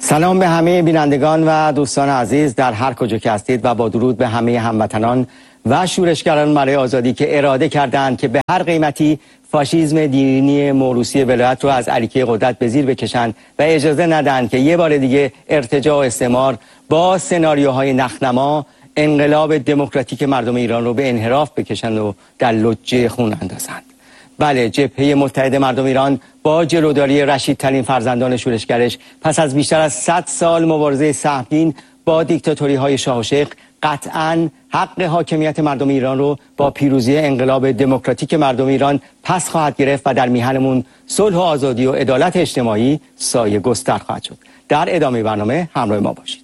سلام به همه بینندگان و دوستان عزیز در هر کجا که هستید و با درود به همه هموطنان و شورشگران برای آزادی که اراده کردند که به هر قیمتی فاشیسم دینی موروثی ولایت رو از علیکه قدرت به زیر بکشند و اجازه ندن که یه بار دیگه ارتجاع و استعمار با سناریوهای نخنما انقلاب دموکراتیک مردم ایران رو به انحراف بکشند و در لجه خون اندازند. بله، جبهه متحد مردم ایران با جلوداری رشیدترین فرزندان شورشگرش پس از بیشتر از 100 سال مبارزه سهمگین با دیکتاتوری های شاه و شیخ قطعاً حق حاکمیت مردم ایران رو با پیروزی انقلاب دموکراتیک مردم ایران پس خواهد گرفت و در میهنمون صلح و آزادی و عدالت اجتماعی سایه گستر خواهد شد. در ادامه برنامه همراه ما باشید.